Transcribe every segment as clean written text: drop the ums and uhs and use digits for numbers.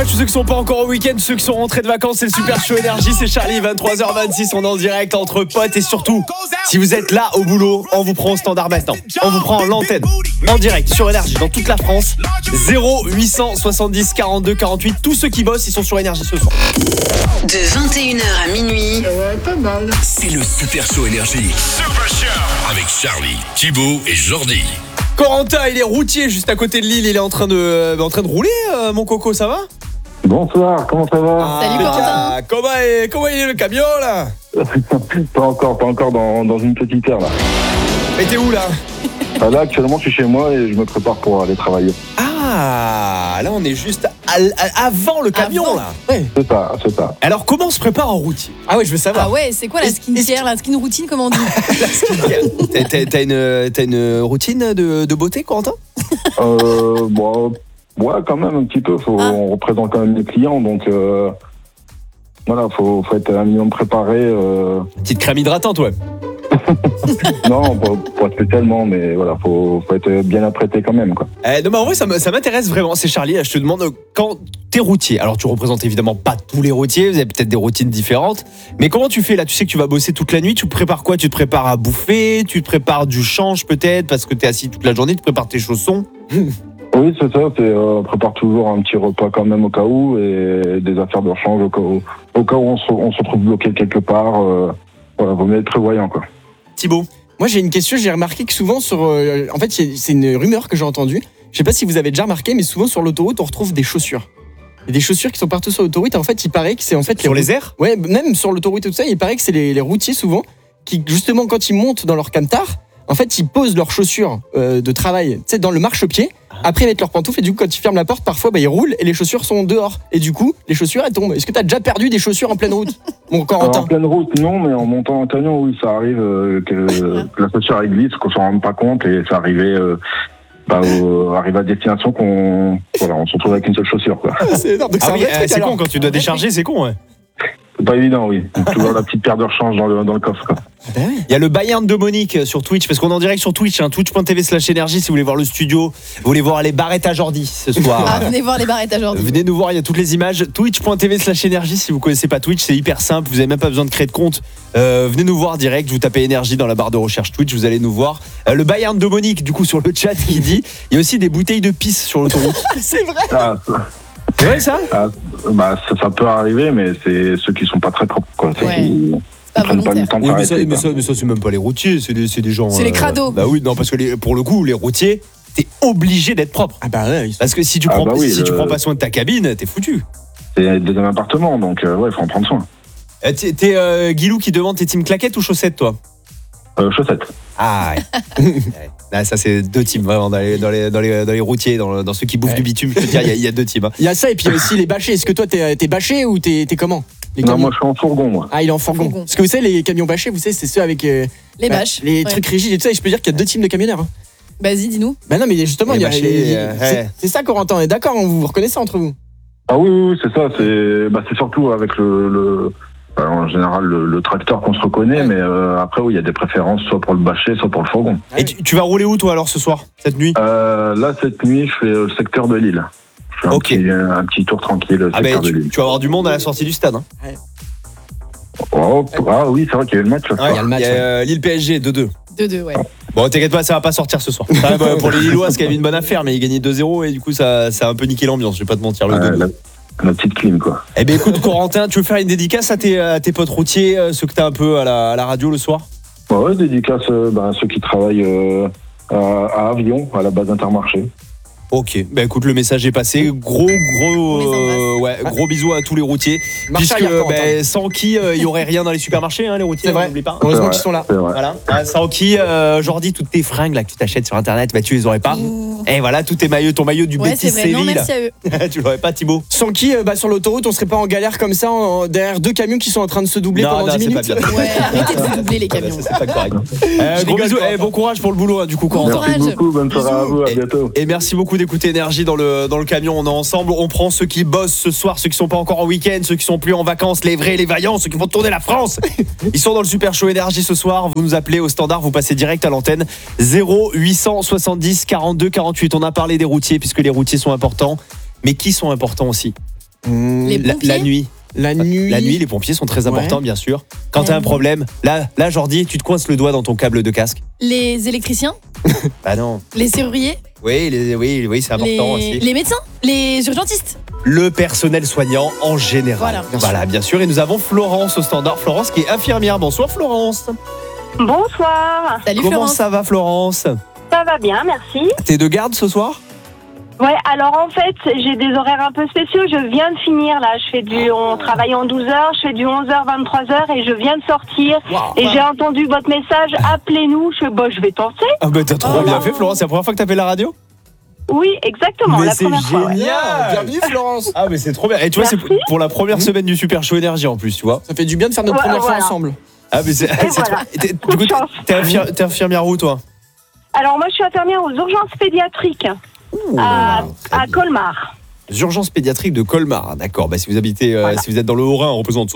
tous ceux qui sont pas encore au week-end, ceux qui sont rentrés de vacances, c'est le Super Show Énergie, c'est Charlie, 23h26, on est en direct entre potes et surtout, si vous êtes là au boulot, on vous prend au standard maintenant. On vous prend en l'antenne, en direct, sur Énergie, dans toute la France. 0870 42 48, tous ceux qui bossent, ils sont sur Énergie ce soir. De 21h à minuit, pas mal. C'est le Super Show Énergie. Super Show avec Charlie, Thibaut et Jordi. Corentin, il est routier juste à côté de Lille, il est en train de rouler, mon coco, ça va? Bonsoir, comment ça va? Salut Corentin. Comment il est le camion là? Pas encore dans une petite heure là. Mais t'es où là? Là actuellement je suis chez moi et je me prépare pour aller travailler. Ah, là on est juste avant le camion Avant. là. Ouais. C'est ça. Alors comment on se prépare en routier? Ah ouais, je veux savoir. Ah ouais, c'est quoi la skincare, la skin routine, comment on dit? T'as une routine de beauté, Corentin? Bon, ouais, quand même un petit peu. On représente quand même les clients, donc voilà, faut être un minimum préparé. Petite crème hydratante, ouais. Non, pas spécialement, mais voilà, faut être bien apprêté quand même, quoi. Non, mais en vrai, ça m'intéresse vraiment. C'est Charlie, je te demande, quand t'es routier, alors tu représentes évidemment pas tous les routiers, vous avez peut-être des routines différentes, mais comment tu fais là? Tu sais que tu vas bosser toute la nuit, tu te prépares quoi? Tu te prépares à bouffer, tu te prépares du change peut-être, parce que t'es assis toute la journée, tu prépares tes chaussons. Oui, c'est ça, on prépare toujours un petit repas quand même au cas où, et des affaires de rechange au cas où on se retrouve bloqué quelque part. Voilà, vaut mieux être prévoyant, quoi. Thibaut? Moi j'ai une question, j'ai remarqué que souvent sur... en fait c'est une rumeur que j'ai entendue, je sais pas si vous avez déjà remarqué, mais souvent sur l'autoroute on retrouve des chaussures. Il y a des chaussures qui sont partout sur l'autoroute, et en fait il paraît que c'est en fait... Sur les airs? Ouais, même sur l'autoroute et tout ça, il paraît que c'est les routiers souvent, qui justement quand ils montent dans leur camtar, en fait ils posent leurs chaussures de travail, tu sais, dans le marchepied, après ils mettent leurs pantoufles, et du coup quand ils ferment la porte, parfois ils roulent et les chaussures sont dehors, et du coup les chaussures elles tombent. Est-ce que t'as déjà perdu des chaussures en pleine route? Bon, Corentin. En pleine route, non, mais en montant un camion, oui, ça arrive que la chaussure elle glisse, qu'on s'en rende pas compte, et ça arrivait arrive à destination on se retrouve avec une seule chaussure, quoi. C'est énorme, donc c'est un vrai truc, c'est alors. con quand tu dois décharger, c'est con, ouais. C'est pas évident, oui. Toujours la petite paire de rechange dans le coffre, quoi. Il y a le Bayern de Monique sur Twitch, parce qu'on est en direct sur Twitch, twitch.tv/énergie si vous voulez voir le studio, vous voulez voir les barrettes à Jordi ce soir. Ah, venez voir les barrettes à Jordi. Venez nous voir, il y a toutes les images. Twitch.tv/énergie si vous connaissez pas Twitch, c'est hyper simple, vous avez même pas besoin de créer de compte. Venez nous voir direct, vous tapez énergie dans la barre de recherche Twitch, vous allez nous voir. Le Bayern de Monique, du coup, sur le chat, qui dit il y a aussi des bouteilles de pisse sur l'autoroute. C'est vrai. C'est vrai ça? Ça peut arriver, mais c'est ceux qui sont pas très propres, quoi. Ouais. C'est pas Prennent pas le volontaire. temps de Oui, s'arrêter, mais quoi. ça, c'est même pas les routiers, c'est des gens. C'est les crados. Bah oui, non, parce que pour le coup, les routiers, t'es obligé d'être propre. Ah bah ouais. Parce que si tu prends pas soin de ta cabine, t'es foutu. C'est un deuxième appartement, donc ouais, il faut en prendre soin. T'es Guilou qui demande, t'es team claquette ou chaussettes, toi? Chaussettes. Ah ouais. Là, ça c'est deux teams vraiment dans les routiers, dans ceux qui bouffent du bitume, je peux te dire, il y a deux teams. Hein. Il y a ça, et puis il y a aussi les bâchés. Est-ce que toi t'es bâché ou t'es comment? Les Non, camions. moi je suis en fourgon, moi. Ah, il est en fourgon. Fourgon. Parce que vous savez, les camions bâchés, vous savez, c'est ceux avec Les bâches. les Ouais. trucs rigides et tout ça. Et je peux dire qu'il y a deux teams de camionneurs. Hein. Vas-y, dis-nous. Bah non, mais justement, Les il y a bâchés, c'est ça, Corentin. On est d'accord, vous vous reconnaissez entre vous? Ah oui, c'est ça. C'est surtout avec en général le tracteur qu'on se reconnaît, mais après oui, il y a des préférences soit pour le bâcher, soit pour le fourgon. Et tu vas rouler où toi alors ce soir, cette nuit? Là cette nuit, je fais le secteur de Lille. Je fais un petit tour tranquille, le secteur de Lille. Tu vas avoir du monde à la sortie du stade. Hein. Oui, c'est vrai qu'il y a eu le match. Ce soir. Il y a le match. Lille PSG 2-2. 2-2, ouais. Bon, t'inquiète pas, ça va pas sortir ce soir. Pour les Lillois, c'est quand même une bonne affaire, mais ils gagnaient 2-0 et du coup ça a un peu niqué l'ambiance, je vais pas te mentir. La petite clim, quoi. Eh bien écoute Corentin, tu veux faire une dédicace à tes potes routiers, ceux que t'as un peu à la radio le soir? Ouais, dédicace à ceux qui travaillent à Avion, à la base Intermarché. Ok, bah écoute, le message est passé. Gros bisous à tous les routiers. Marche Puisque arrière, Corentin. sans qui il y aurait rien dans les supermarchés, hein, les routiers, C'est vrai. n'oublie pas. Heureusement qu'ils sont là. C'est vrai. Voilà. Sans qui, Jordi, toutes tes fringues là que tu t'achètes sur internet, bah tu les aurais pas. Et voilà, tous tes maillots, ton maillot du Ouais, Betis c'est vrai. Non, Séville. merci à eux. Tu l'aurais pas, Thibaut? Sans qui, sur l'autoroute, on serait pas en galère comme ça, derrière deux camions qui sont en train de se doubler pendant 10 c'est minutes. pas bien. Ouais, arrêtez de vous doubler les camions. C'est pas correct. Gros rigole, bisous, Corentin. bon courage pour le boulot, hein, du coup, Corentin. Courage. Merci beaucoup, bonne soirée à vous, à bientôt. Et merci beaucoup d'écouter Énergie dans le camion. On est ensemble. On prend ceux qui bossent ce soir, ceux qui sont pas encore en week-end, ceux qui sont plus en vacances, les vrais, les vaillants, ceux qui vont tourner la France. Ils sont dans le Super Show Énergie ce soir. Vous nous appelez au standard, vous passez direct à l'antenne. 0870 42 48. On a parlé des routiers puisque les routiers sont importants. Mais qui sont importants aussi? Les pompiers. La nuit. La nuit. La nuit, les pompiers sont très importants, bien sûr. Quand t'as un problème, là, Jordi, tu te coinces le doigt dans ton câble de casque. Les électriciens. Bah non. Les serruriers. Oui, c'est important aussi. Les médecins. Les urgentistes. Le personnel soignant en général. Voilà. Bien sûr. Et nous avons Florence au standard. Florence qui est infirmière. Bonsoir Florence. Bonsoir. Salut Comment Florence. ça va Florence? Ça va bien, merci. T'es de garde ce soir? Ouais, alors en fait, j'ai des horaires un peu spéciaux. Je viens de finir là. On travaille en 12 heures. Je fais du 11h, 23h et je viens de sortir. Et j'ai entendu votre message. Appelez-nous. Je vais tenter. Ah bah t'as trop bien fait Florence. C'est la première fois que t'appelles la radio? Oui, exactement. Mais la c'est première fois. Ouais. génial. Bienvenue Florence. Ah mais c'est trop bien. Et tu vois, c'est pour la première semaine du Super Show Énergie en plus, tu vois. Ça fait du bien de faire notre première fois ensemble. Ah mais c'est voilà. Du coup, t'es infirmière où toi? Alors moi, je suis infirmière aux urgences pédiatriques à Colmar. Les urgences pédiatriques de Colmar, d'accord. Bah si vous habitez, si vous êtes dans le Haut-Rhin, on représente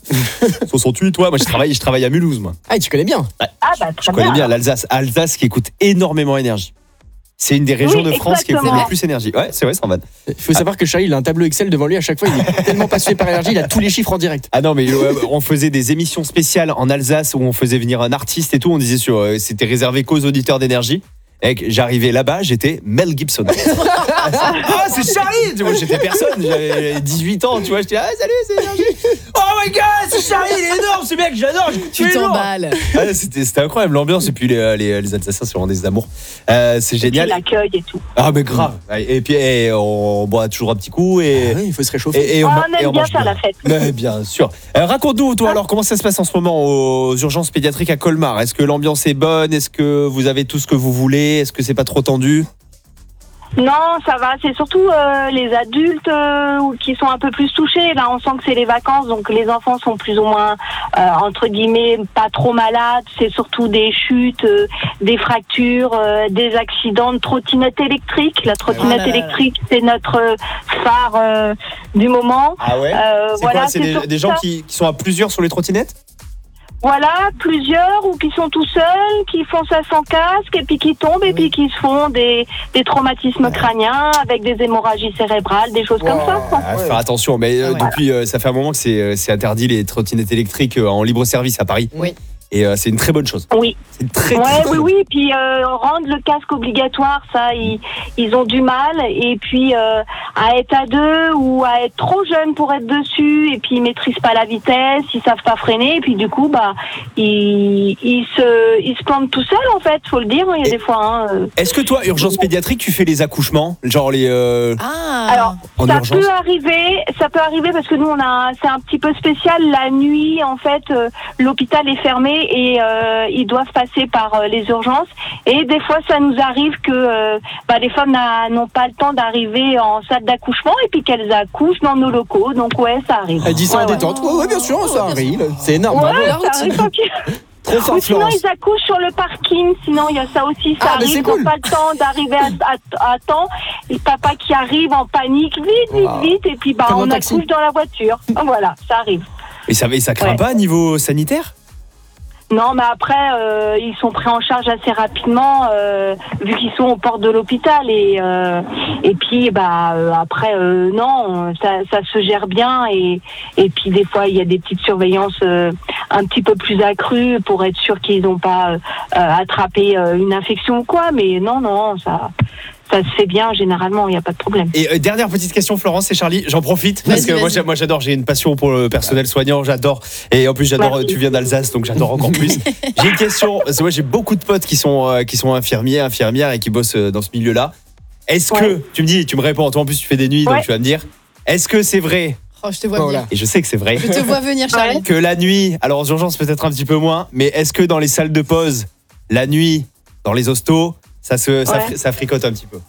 68. Ouais, moi je travaille à Mulhouse, moi. Ah, tu connais bien. Ah bah Je très connais bien bien. l'Alsace qui écoute énormément énergie. C'est une des régions de France qui écoute exactement. le plus énergie. Ouais, c'est vrai, sans vanne. Il faut savoir que Charlie, il a un tableau Excel devant lui à chaque fois. Il est tellement passionné par énergie, il a tous les chiffres en direct. Ah non, mais on faisait des émissions spéciales en Alsace où on faisait venir un artiste et tout. On disait c'était réservé qu'aux auditeurs d'énergie. Et j'arrivais là-bas, j'étais Mel Gibson. Ah, c'est Charlie! Tu vois, j'étais personne, j'avais 18 ans, tu vois, j'étais salut, c'est énergie. Oh my god, c'est Charlie, il est énorme, ce mec, j'adore. Tu t'emballes. Ah, c'était incroyable l'ambiance et puis les Alsaciens c'est vraiment des amours. C'est génial. L'accueil et tout. Ah mais grave. Et puis on boit toujours un petit coup et il faut se réchauffer. et On et aime bien mange faire la fête. Mais bien sûr. Raconte-nous toi alors comment ça se passe en ce moment aux urgences pédiatriques à Colmar. Est-ce que l'ambiance est bonne? Est-ce que vous avez tout ce que vous voulez? Est-ce que c'est pas trop tendu? Non, ça va. C'est surtout les adultes qui sont un peu plus touchés. Là, on sent que c'est les vacances, donc les enfants sont plus ou moins, entre guillemets, pas trop malades. C'est surtout des chutes, des fractures, des accidents de trottinette électrique. La trottinette électrique, c'est notre phare du moment. Ah ouais. C'est voilà, quoi? C'est des gens qui sont à plusieurs sur les trottinettes? Voilà, plusieurs ou qui sont tout seuls, qui font ça sans casque et puis qui tombent et puis qui se font des traumatismes crâniens avec des hémorragies cérébrales, des choses comme ça. À faire attention, mais depuis ça fait un moment que c'est interdit les trottinettes électriques en libre service à Paris. Oui. Et c'est une très bonne chose. Oui. C'est une très Oui. Puis rendre le casque obligatoire, ça, ils ont du mal. Et puis à être à deux ou à être trop jeune pour être dessus, et puis ils maîtrisent pas la vitesse, ils savent pas freiner, et puis du coup, ils se plantent tout seuls en fait. Faut le dire. Il y a des fois. Est-ce que toi, urgence pédiatrique, tu fais les accouchements, genre les Alors, en ça urgence? peut arriver parce que nous c'est un petit peu spécial. La nuit, en fait, l'hôpital est fermé et ils doivent passer par les urgences. Et des fois, ça nous arrive que les femmes n'ont pas le temps d'arriver en salle d'accouchement et puis qu'elles accouchent dans nos locaux. Donc ouais, ça arrive. Elle dit ça en détente. Ouais, bien sûr, ça arrive. C'est énorme. Bravo. Ouais, ça arrive. Trop fort, Ou sinon, Florence. ils accouchent sur le parking. Sinon, il y a ça aussi. Ça mais arrive. c'est Ils n'ont cool. pas le temps d'arriver à temps. Et papa qui arrive en panique, vite. Et puis, Comme on un taxi. accouche dans la voiture. Voilà, ça arrive. Et ça craint pas niveau sanitaire? Non, mais après, ils sont pris en charge assez rapidement, vu qu'ils sont aux portes de l'hôpital. Et puis, après, non, ça se gère bien. Et puis, des fois, il y a des petites surveillances un petit peu plus accrues pour être sûr qu'ils n'ont pas attrapé une infection ou quoi. Mais non, ça se fait bien, généralement, il n'y a pas de problème. Et dernière petite question, Florence, c'est Charlie, j'en profite parce que moi j'adore, j'ai une passion pour le personnel soignant, j'adore, et en plus j'adore, tu viens d'Alsace donc j'adore encore plus. J'ai une question, parce que moi j'ai beaucoup de potes qui sont infirmiers, infirmières et qui bossent dans ce milieu-là. Est-ce que, tu me réponds, toi en plus tu fais des nuits donc tu vas me dire, est-ce que c'est vrai, Oh, je te vois venir. et je sais que c'est vrai, Je te vois venir, Charlie. que la nuit, alors aux urgences peut-être un petit peu moins, mais est-ce que dans les salles de pause, la nuit, dans les hostos, ça fricote un petit peu?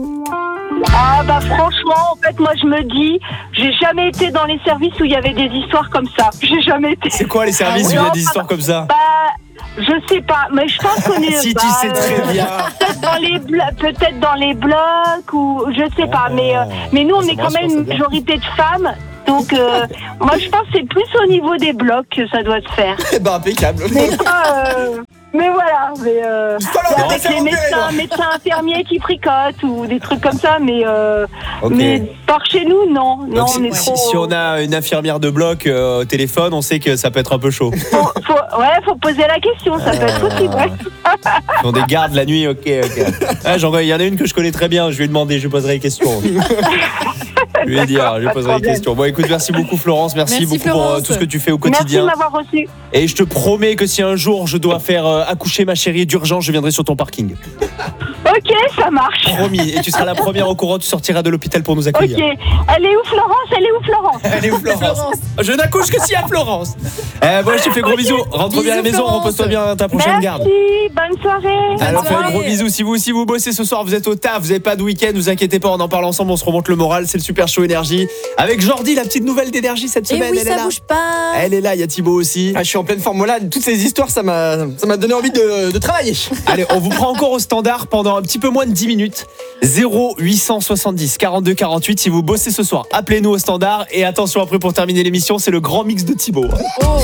Ah franchement, en fait, moi je me dis, j'ai jamais été dans les services où il y avait des histoires comme ça. J'ai jamais été. C'est quoi les services où il y a des histoires comme ça? Je sais pas, mais je pense qu'on est. Si tu sais très bien. Peut-être dans les blocs ou je sais pas, mais nous on est quand même une majorité de femmes. Donc, moi je pense que c'est plus au niveau des blocs que ça doit se faire. Impeccable. Mais pas, Mais voilà, Non, avec les médecins infirmiers qui fricotent ou des trucs comme ça, mais par chez nous, non. Donc, on est trop... si on a une infirmière de bloc au téléphone, on sait que ça peut être un peu chaud. Faut poser la question, ça peut être possible. Ouais. Ils ont des gardes la nuit, ok. Ah, il y en a une que je connais très bien, je vais lui demander, je lui poserai les questions. Je lui poserai les questions. Bon, écoute, merci beaucoup Florence, merci beaucoup Florence. pour tout ce que tu fais au quotidien. Merci de m'avoir reçu. Et je te promets que si un jour je dois faire accoucher ma chérie d'urgence, je viendrai sur ton parking. Ok, ça marche. Promis. Et tu seras la première au courant, tu sortiras de l'hôpital pour nous accueillir. Ok. Elle est où Florence Elle est où Florence? Je n'accouche que s'il y a Florence. Bon, je te fais gros bisous. Rentre bien à la maison, Florence. repose-toi bien à ta prochaine garde. Merci, bonne soirée. Alors, fais un soirée. gros bisou. Si vous bossez ce soir, vous êtes au taf, vous n'avez pas de week-end, vous inquiétez pas, on en parle ensemble, on se remonte le moral. C'est le Super Show Énergie. Avec Jordi, la petite nouvelle d'énergie cette Et semaine, oui, elle est ça là. bouge pas. Elle est là, il y a Thibaut aussi. Ah, je suis en pleine forme. Moi, là, toutes ces histoires, ça m'a donné envie de travailler. Allez, on vous prend encore au standard pendant un petit peu moins de 10 minutes. 0870 42 48. Si vous bossez ce soir, appelez-nous au standard. Et attention, après, pour terminer l'émission, c'est le grand mix de Thibaut.